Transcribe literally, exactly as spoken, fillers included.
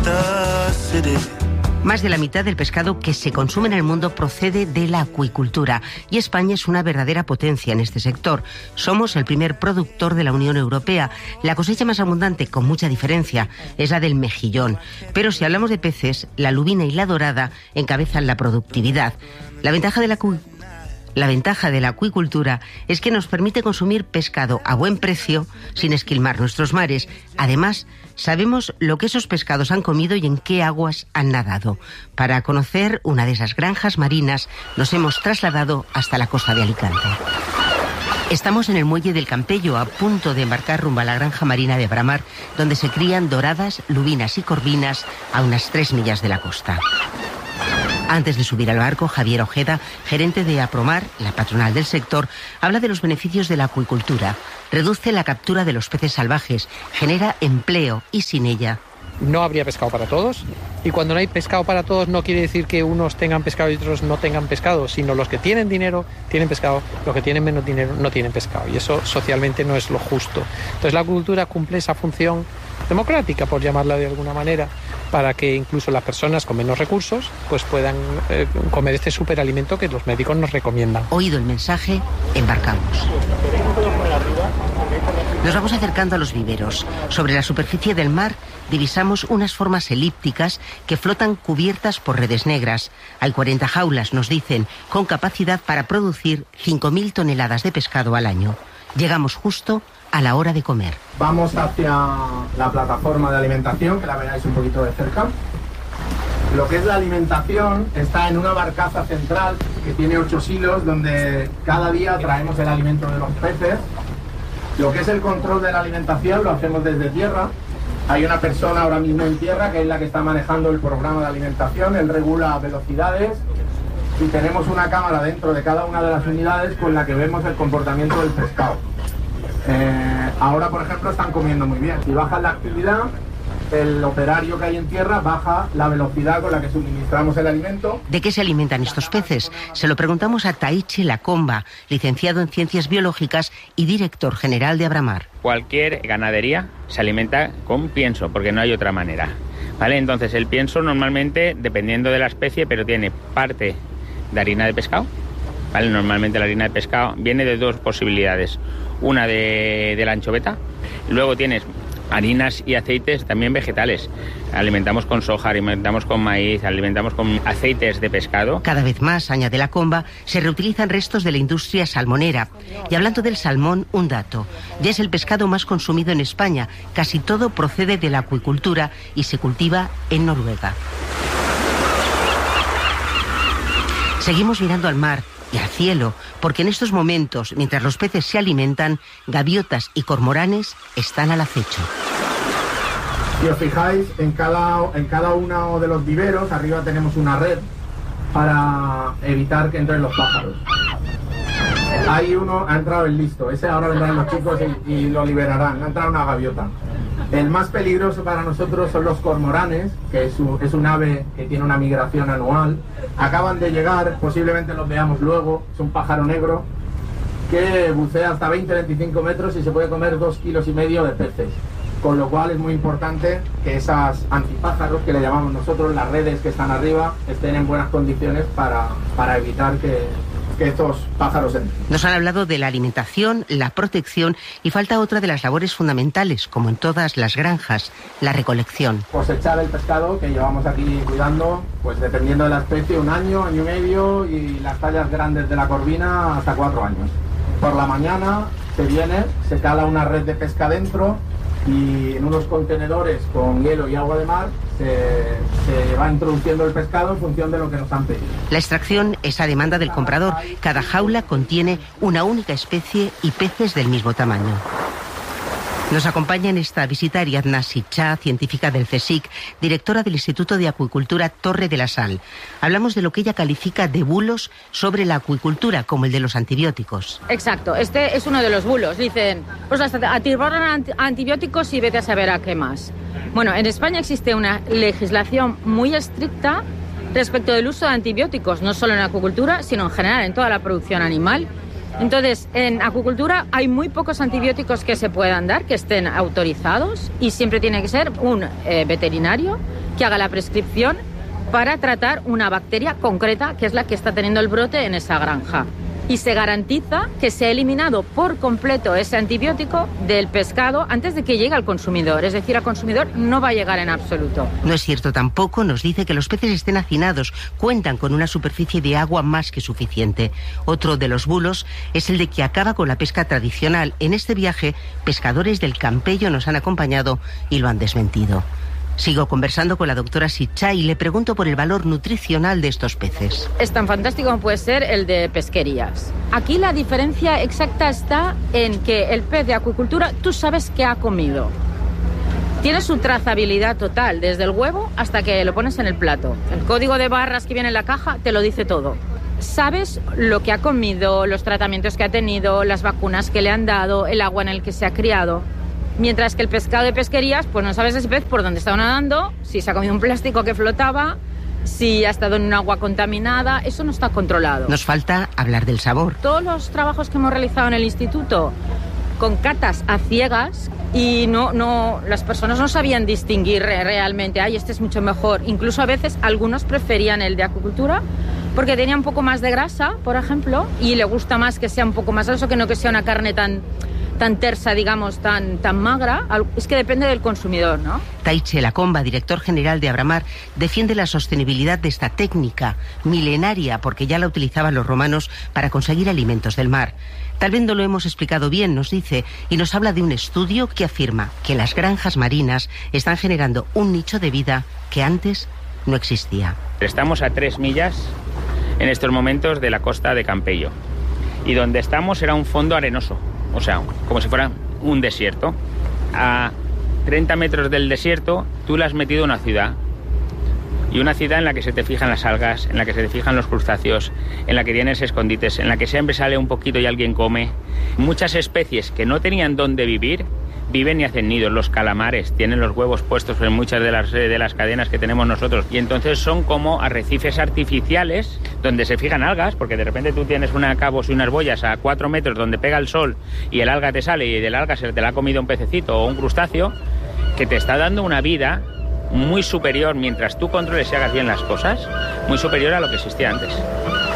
Más de la mitad del pescado que se consume en el mundo procede de la acuicultura y España es una verdadera potencia en este sector. Somos el primer productor de la Unión Europea. La cosecha más abundante, con mucha diferencia, es la del mejillón. Pero si hablamos de peces, la lubina y la dorada encabezan la productividad. La ventaja de la acuicultura La ventaja de la acuicultura es que nos permite consumir pescado a buen precio sin esquilmar nuestros mares. Además, sabemos lo que esos pescados han comido y en qué aguas han nadado. Para conocer una de esas granjas marinas, nos hemos trasladado hasta la costa de Alicante. Estamos en el muelle del Campello, a punto de embarcar rumbo a la granja marina de Bramar, donde se crían doradas, lubinas y corvinas a unas tres millas de la costa. Antes de subir al barco, Javier Ojeda, gerente de Apromar, la patronal del sector, habla de los beneficios de la acuicultura. Reduce la captura de los peces salvajes, genera empleo y sin ella no habría pescado para todos. Y cuando no hay pescado para todos no quiere decir que unos tengan pescado y otros no tengan pescado, sino los que tienen dinero tienen pescado, los que tienen menos dinero no tienen pescado. Y eso socialmente no es lo justo. Entonces la acuicultura cumple esa función democrática, por llamarla de alguna manera, para que incluso las personas con menos recursos pues puedan eh, comer este superalimento que los médicos nos recomiendan. Oído el mensaje, embarcamos. Nos vamos acercando a los viveros. Sobre la superficie del mar divisamos unas formas elípticas que flotan cubiertas por redes negras. Hay cuarenta jaulas, nos dicen, con capacidad para producir cinco mil toneladas de pescado al año. Llegamos justo a la hora de comer. Vamos hacia la plataforma de alimentación, que la veáis un poquito de cerca. Lo que es la alimentación está en una barcaza central que tiene ocho silos, donde cada día traemos el alimento de los peces. Lo que es el control de la alimentación lo hacemos desde tierra. Hay una persona ahora mismo en tierra que es la que está manejando el programa de alimentación. Él regula velocidades y tenemos una cámara dentro de cada una de las unidades con la que vemos el comportamiento del pescado. Eh, ahora, por ejemplo, están comiendo muy bien. Si bajan la actividad, el operario que hay en tierra baja la velocidad con la que suministramos el alimento. ¿De qué se alimentan estos peces? Se lo preguntamos a Taichi Lacomba, licenciado en Ciencias Biológicas y director general de Abramar. Cualquier ganadería se alimenta con pienso, porque no hay otra manera, ¿vale? Entonces el pienso normalmente, dependiendo de la especie, pero tiene parte de harina de pescado, ¿vale? Normalmente la harina de pescado viene de dos posibilidades. Una de, de la anchoveta, luego tienes harinas y aceites también vegetales. Alimentamos con soja, alimentamos con maíz, alimentamos con aceites de pescado. Cada vez más, añade Lacomba, se reutilizan restos de la industria salmonera. Y hablando del salmón, un dato. Ya es el pescado más consumido en España. Casi todo procede de la acuicultura y se cultiva en Noruega. Seguimos mirando al mar y al cielo, porque en estos momentos, mientras los peces se alimentan, gaviotas y cormoranes están al acecho. Si os fijáis, en cada, en cada uno de los viveros, arriba tenemos una red para evitar que entren los pájaros. Ahí uno ha entrado el listo, ese ahora vendrán los chicos y, y lo liberarán, ha entrado una gaviota. El más peligroso para nosotros son los cormoranes, que es un, es un ave que tiene una migración anual. Acaban de llegar, posiblemente los veamos luego, es un pájaro negro que bucea hasta veinte a veinticinco metros y se puede comer dos kilos y medio de peces. Con lo cual es muy importante que esas antipájaros, que le llamamos nosotros, las redes que están arriba, estén en buenas condiciones para, para evitar que... que estos pájaros entren. Nos han hablado de la alimentación, la protección y falta otra de las labores fundamentales, como en todas las granjas, la recolección. Cosechar el pescado que llevamos aquí cuidando, pues dependiendo de la especie, un año, año y medio, y las tallas grandes de la corvina hasta cuatro años. Por la mañana se viene, se cala una red de pesca dentro y en unos contenedores con hielo y agua de mar se, se va introduciendo el pescado en función de lo que nos han pedido. La extracción es a demanda del comprador. Cada jaula contiene una única especie y peces del mismo tamaño. Nos acompaña en esta visita Ariadna Sichá, científica del CSIC, directora del Instituto de Acuicultura Torre de la Sal. Hablamos de lo que ella califica de bulos sobre la acuicultura, como el de los antibióticos. Exacto, este es uno de los bulos. Dicen, pues hasta atiborran antibióticos y vete a saber a qué más. Bueno, en España existe una legislación muy estricta respecto del uso de antibióticos, no solo en la acuicultura, sino en general en toda la producción animal. Entonces, en acuicultura hay muy pocos antibióticos que se puedan dar, que estén autorizados, y siempre tiene que ser un eh, veterinario que haga la prescripción para tratar una bacteria concreta, que es la que está teniendo el brote en esa granja. Y se garantiza que se ha eliminado por completo ese antibiótico del pescado antes de que llegue al consumidor. Es decir, al consumidor no va a llegar en absoluto. No es cierto tampoco, nos dice, que los peces estén hacinados. Cuentan con una superficie de agua más que suficiente. Otro de los bulos es el de que acaba con la pesca tradicional. En este viaje, pescadores del Campello nos han acompañado y lo han desmentido. Sigo conversando con la doctora Sitchá y le pregunto por el valor nutricional de estos peces. Es tan fantástico como puede ser el de pesquerías. Aquí la diferencia exacta está en que el pez de acuicultura tú sabes qué ha comido. Tiene su trazabilidad total, desde el huevo hasta que lo pones en el plato. El código de barras que viene en la caja te lo dice todo. Sabes lo que ha comido, los tratamientos que ha tenido, las vacunas que le han dado, el agua en el que se ha criado. Mientras que el pescado de pesquerías, pues no sabes ese pez por dónde está nadando, si se ha comido un plástico que flotaba, si ha estado en un agua contaminada, eso no está controlado. Nos falta hablar del sabor. Todos los trabajos que hemos realizado en el instituto, con catas a ciegas, y no, no, las personas no sabían distinguir realmente, ay, este es mucho mejor. Incluso a veces algunos preferían el de acuicultura porque tenía un poco más de grasa, por ejemplo, y le gusta más que sea un poco más graso, que no que sea una carne tan... tan tersa, digamos, tan, tan magra. Es que depende del consumidor, ¿no? Taiche Lacomba, director general de Abramar, defiende la sostenibilidad de esta técnica milenaria, porque ya la utilizaban los romanos para conseguir alimentos del mar. Tal vez no lo hemos explicado bien, nos dice, y nos habla de un estudio que afirma que las granjas marinas están generando un nicho de vida que antes no existía. Estamos a tres millas en estos momentos de la costa de Campello, y donde estamos era un fondo arenoso. O sea, como si fuera un desierto. A treinta metros del desierto, tú le has metido una ciudad. Y una ciudad en la que se te fijan las algas, en la que se te fijan los crustáceos, en la que tienes escondites, en la que siempre sale un poquito y alguien come. Muchas especies que no tenían dónde vivir, viven y hacen nidos. Los calamares tienen los huevos puestos en muchas de las, de las cadenas que tenemos nosotros. Y entonces son como arrecifes artificiales donde se fijan algas, porque de repente tú tienes una cabos y unas boyas a cuatro metros donde pega el sol y el alga te sale y del alga se te la ha comido un pececito o un crustáceo, que te está dando una vida muy superior, mientras tú controles y hagas bien las cosas, muy superior a lo que existía antes.